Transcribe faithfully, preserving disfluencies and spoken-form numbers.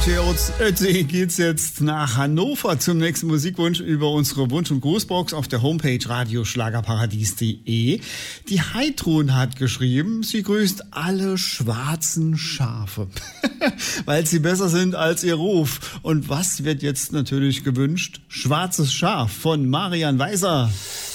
Ötzi geht's jetzt nach Hannover zum nächsten Musikwunsch über unsere Wunsch- und Grußbox auf der Homepage radioschlagerparadies punkt de. Die Heidrun hat geschrieben, sie grüßt alle schwarzen Schafe, weil sie besser sind als ihr Ruf. Und was wird jetzt natürlich gewünscht? Schwarzes Schaf von Marian Weiser.